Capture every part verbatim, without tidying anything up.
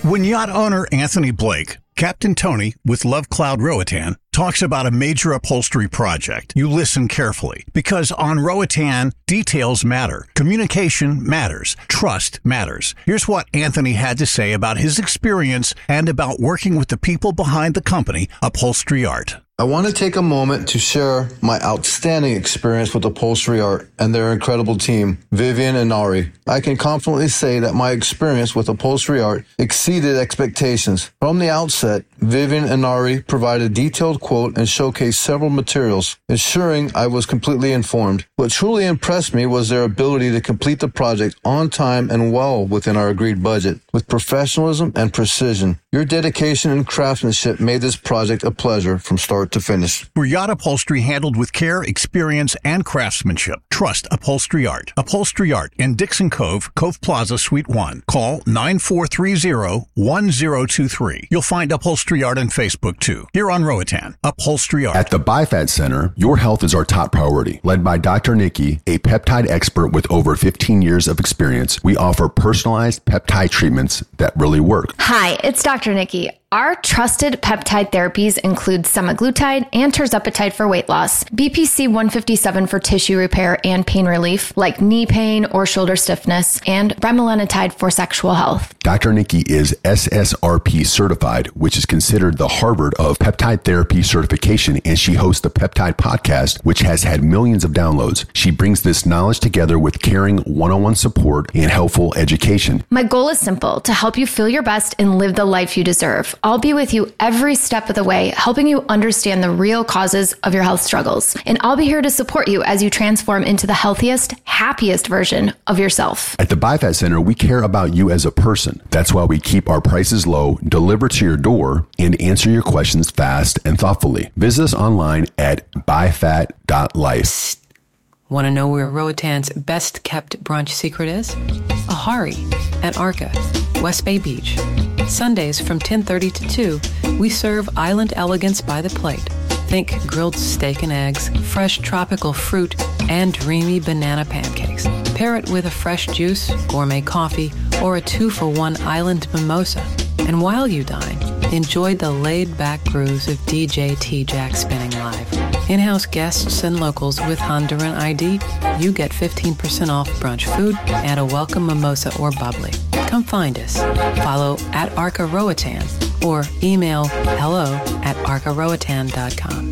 When yacht owner Anthony Blake, Captain Tony with Love Cloud Roatan, talks about a major upholstery project, you listen carefully, because on Roatan, details matter. Communication matters. Trust matters. Here's what Anthony had to say about his experience and about working with the people behind the company, Upholstery Art. I want to take a moment to share my outstanding experience with Upholstery Art and their incredible team, Vivian and Ari. I can confidently say that my experience with Upholstery Art exceeded expectations. From the outset, Vivian and Ari provided a detailed quote and showcased several materials, ensuring I was completely informed. What truly impressed me was their ability to complete the project on time and well within our agreed budget, with professionalism and precision. Your dedication and craftsmanship made this project a pleasure from start to finish. For yacht upholstery handled with care, experience, and craftsmanship, trust Upholstery Art. Upholstery Art in Dixon Cove, Cove Plaza, Suite one. Call nine four three zero, one zero two three. You'll find Upholstery Art on Facebook, too. Here on Roatan, Upholstery Art. At the BiFAT Center, your health is our top priority. Led by Doctor Nikki, a peptide expert with over fifteen years of experience, we offer personalized peptide treatments that really work. Hi, it's Doctor Nikki. Our trusted peptide therapies include semaglutide and tirzepatide for weight loss, B P C one fifty-seven for tissue repair and pain relief, like knee pain or shoulder stiffness, and bremelanotide for sexual health. Doctor Nikki is S S R P certified, which is considered the Harvard of peptide therapy certification, and she hosts the Peptide Podcast, which has had millions of downloads. She brings this knowledge together with caring one-on-one support and helpful education. My goal is simple, to help you feel your best and live the life you deserve. I'll be with you every step of the way, helping you understand the real causes of your health struggles. And I'll be here to support you as you transform into the healthiest, happiest version of yourself. At the BiFAT Center, we care about you as a person. That's why we keep our prices low, deliver to your door, and answer your questions fast and thoughtfully. Visit us online at bifat dot life. Want to know where Roatan's best kept brunch secret is? Ahari at Arca, West Bay Beach. Sundays from ten thirty to two, we serve island elegance by the plate. Think grilled steak and eggs, fresh tropical fruit, and dreamy banana pancakes. Pair it with a fresh juice, gourmet coffee, or a two-for-one island mimosa. And while you dine, enjoy the laid-back grooves of D J T-Jack spinning live. In-house guests and locals with Honduran I D, you get fifteen percent off brunch food and a welcome mimosa or bubbly. Come find us. Follow at Arca Roatan or email hello at arca roatan dot com.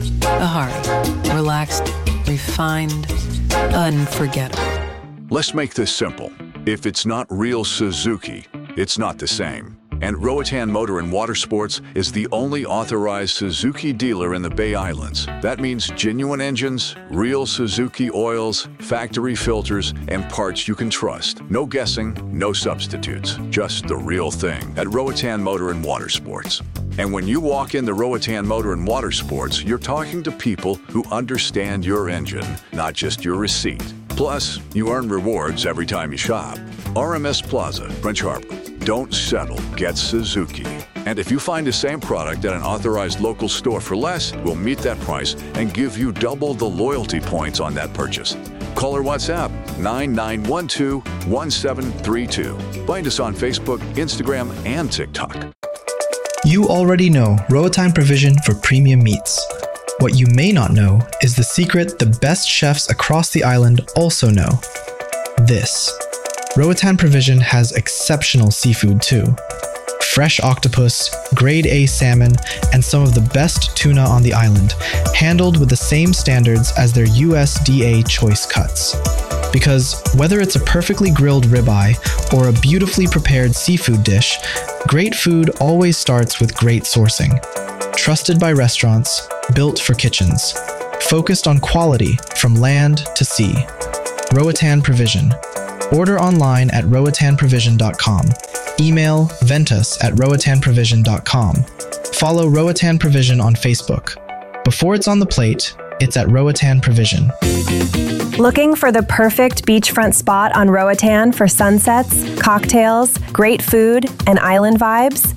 Ahari. Relaxed, refined, unforgettable. Let's make this simple. If it's not real Suzuki, it's not the same. And Roatan Motor and Water Sports is the only authorized Suzuki dealer in the Bay Islands. That means genuine engines, real Suzuki oils, factory filters, and parts you can trust. No guessing, no substitutes. Just the real thing at Roatan Motor and Water Sports. And when you walk into Roatan Motor and Water Sports, you're talking to people who understand your engine, not just your receipt. Plus, you earn rewards every time you shop. R M S Plaza, French Harbor. Don't settle, get Suzuki. And if you find the same product at an authorized local store for less, we'll meet that price and give you double the loyalty points on that purchase. Call or WhatsApp nine nine one two, one seven three two. Find us on Facebook, Instagram, and TikTok. You already know Roatan Provision for premium meats. What you may not know is the secret the best chefs across the island also know. This. Roatan Provision has exceptional seafood too. Fresh octopus, grade A salmon, and some of the best tuna on the island, handled with the same standards as their U S D A choice cuts. Because whether it's a perfectly grilled ribeye or a beautifully prepared seafood dish, great food always starts with great sourcing. Trusted by restaurants, built for kitchens. Focused on quality from land to sea. Roatan Provision. Order online at roatan provision dot com. Email ventus at roatan provision dot com. Follow Roatan Provision on Facebook. Before it's on the plate, it's at Roatan Provision. Looking for the perfect beachfront spot on Roatan for sunsets, cocktails, great food, and island vibes?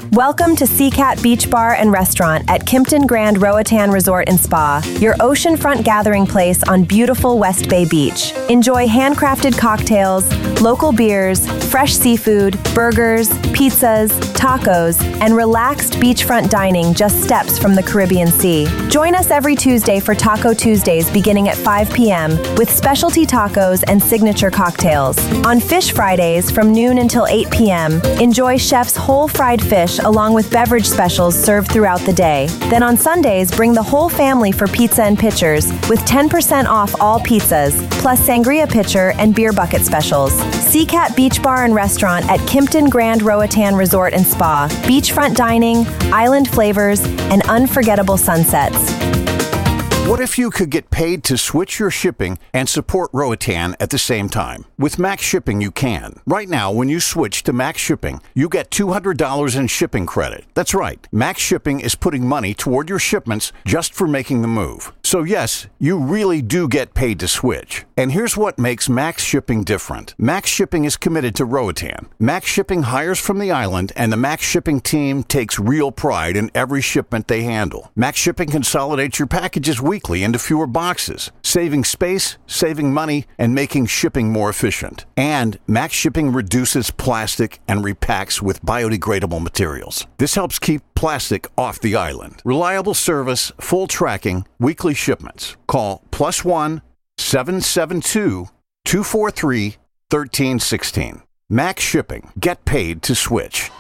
Welcome to Seacat Beach Bar and Restaurant at Kimpton Grand Roatan Resort and Spa, your oceanfront gathering place on beautiful West Bay Beach. Enjoy handcrafted cocktails, local beers, fresh seafood, burgers, pizzas, tacos, and relaxed beachfront dining just steps from the Caribbean Sea. Join us every Tuesday for Taco Tuesdays beginning at five p.m. with specialty tacos and signature cocktails. On Fish Fridays from noon until eight p.m., enjoy chef's whole fried fish along with beverage specials served throughout the day. Then on Sundays, bring the whole family for pizza and pitchers with ten percent off all pizzas, plus sangria pitcher and beer bucket specials. Seacat Beach Bar and Restaurant at Kimpton Grand Roatan Resort and Spa. Beachfront dining, island flavors, and unforgettable sunsets. What if you could get paid to switch your shipping and support Roatan at the same time? With Max Shipping, you can. Right now, when you switch to Max Shipping, you get two hundred dollars in shipping credit. That's right. Max Shipping is putting money toward your shipments just for making the move. So yes, you really do get paid to switch. And here's what makes Max Shipping different. Max Shipping is committed to Roatan. Max Shipping hires from the island, and the Max Shipping team takes real pride in every shipment they handle. Max Shipping consolidates your packages weekly into fewer boxes, saving space, saving money, and making shipping more efficient. And Max Shipping reduces plastic and repacks with biodegradable materials. This helps keep plastic off the island. Reliable service, full tracking, weekly shipments. Call plus one seven seven two, two four three, one three one six. Max Shipping. Get paid to switch.